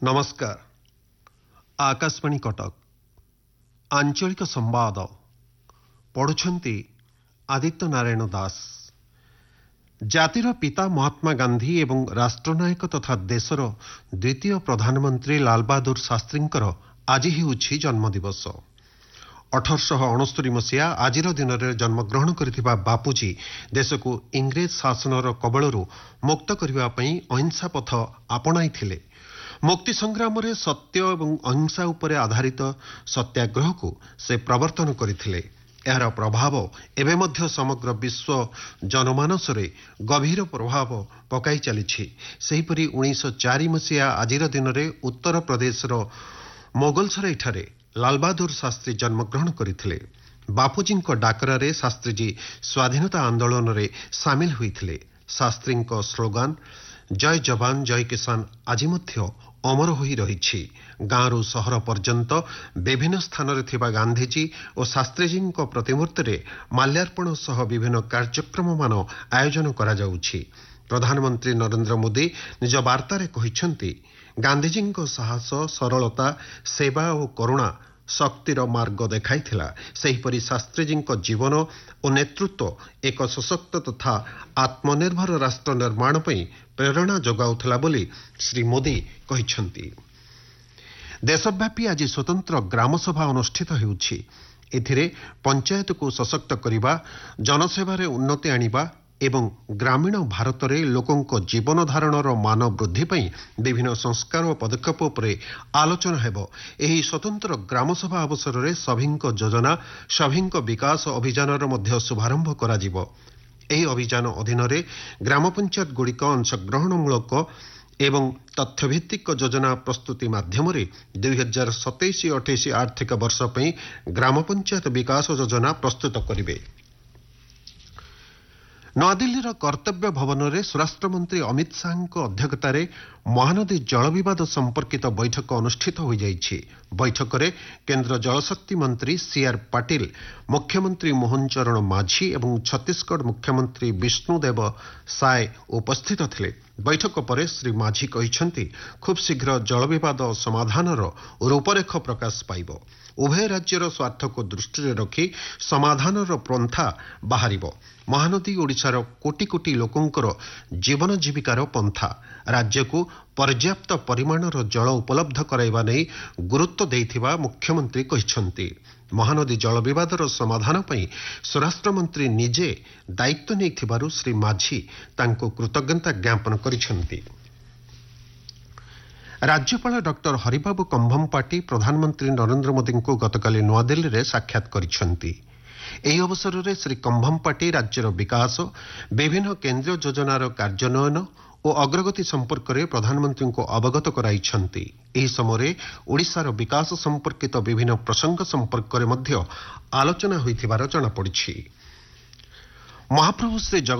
नमस्कार। आकाशवाणी कटक आंचलिक संवाद पढ़ुछंती आदित्य नारायण दास। जातिर पिता महात्मा गांधी एवं राष्ट्रनायक तथा देशर द्वितीय प्रधानमंत्री लाल बहादुर शास्त्रींकर आज ही जन्मदिवस। 1869 मसीहा आजिर दिन में जन्मग्रहण करथिबा बापूजी देश को इंग्रेज शासनर कबलरू मुक्त करने अहिंसा पथ आपणाई। मुक्ति संग्राम रे सत्य एवं अहिंसा उपरे आधारित सत्याग्रह को से प्रवर्तन करथिले। यार प्रभाव एवं मध्य समग्र विश्व जनमानस रे गभीर प्रभाव पकाई चलीछि। सेहिपरि 1904 मसीहा आजिर दिन में उत्तर प्रदेश मोगलसराई ठारे लाल बहादुर शास्त्री जन्मग्रहण करथिले। बापूजी डाकरारे शास्त्रीजी स्वाधीनता आंदोलन रे सामिल होइथिले। शास्त्री स्लोगान जय जवान जय किसान आज मध्य अमर होई रहिछि। गाँव सहर पर्यंत विभिन्न स्थान रे थिबा गांधीजी और शास्त्रीजी प्रतिमूर्ति रे माल्यार्पण सह विभिन्न कार्यक्रम मान आयोजन करा जाउछि। प्रधानमंत्री नरेंद्र मोदी निज वार्ता रे कहिसंती गांधीजी साहस सरलता सेवा और करुणा शक्तिर मार्ग देखाइथिला। सेहिपरि शास्त्रीजी जीवन और नेतृत्व एक सशक्त तथा आत्मनिर्भर राष्ट्र निर्माण पई प्रेरणा जोगाउथिला बोली श्री मोदी कहिसंती। देशव्यापी आज स्वतंत्र ग्राम सभा अनुष्ठित हेउछि। एथिरे पंचायत को सशक्त करिबा, जनसेवा रे उन्नति आनिबा एवं ग्रामीण भारत रे लोकंक जीवन धारणर मान वृद्धि पई विभिन्न संस्कार और पदक्षेप उपरे आलोचना हेबो। एही स्वतंत्र ग्राम सभा अवसर रे सभिंक योजना सभिंक विकास अभियानर मध्य शुभारंभ करा जिवो। एही अभियान अधीन रे ग्राम पंचायत गुड़िक अंशग्रहणमूलक एवं तथ्यभित्तिक योजना प्रस्तुति माध्यम रे 2027-28 आर्थिक वर्ष पई ग्राम पंचायत विकास योजना प्रस्तुत करिवे। नयादिल्लीर कर्तव्य भवन में स्वराष्ट्र मंत्री अमित शाह अध्यक्षतार महानदी जल विवाद संपर्कित बैठक अनुष्ठित हो जाइछि। बैठक में केंद्र जलशक्ति मंत्री सीआर पाटिल, मुख्यमंत्री मोहन चरण माझी और छत्तीसगढ़ मुख्यमंत्री विष्णुदेव साय उपस्थित थे। बैठक पर श्री माझी कहिसंती खूब शीघ्र जल विवाद समाधानर रूपरेख प्रकाश पाइब। उभय राज्यर स्वार्थ को दृष्टि रखी समाधानर पंथा बाहरिबो। महानदी ओडिशार कोटी कोटी लोकंकर जीवन जीविकार पंथा। राज्य को पर्याप्त परिमाणर जल उपलब्ध कराइबा नै गुरुत्व देइथिबा मुख्यमंत्री कहिसंती। महानदी जल विवादर समाधान पई स्वराष्ट्र मंत्री निजे दायित्व नेइथिबारु श्री माझी तांको कृतज्ञता ज्ञापन करिसंती। राज्यपाल डॉक्टर हरिबाबू कंभमपाटी प्रधानमंत्री नरेंद्र मोदी को गतकाली नयादिल्ली रे साक्षात करिसंती। एही अवसर में श्री कंभमपाटी राज्यर विकास विभिन्न केंद्रीय योजनार कार्यान्वयन और अग्रगति संपर्क में प्रधानमंत्री को अवगत कराइछंती। एही समय ओडिशार विकास संपर्कित विभिन्न प्रसंग संपर्क में आलोचना होइथिबार जणापड़िछि। महाप्रभु श्री